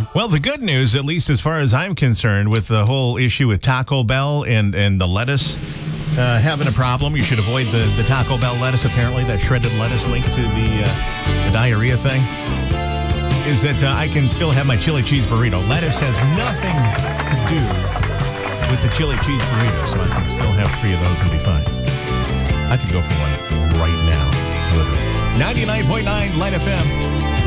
Well, the good news, at least as far as I'm concerned, with the whole issue with Taco Bell and the lettuce having a problem, you should avoid the Taco Bell lettuce, apparently, that shredded lettuce linked to the diarrhea thing, is that I can still have my chili cheese burrito. Lettuce has nothing to do with the chili cheese burrito, so I can still have 3 of those and be fine. I could go for one right now, literally. 99.9 Light FM.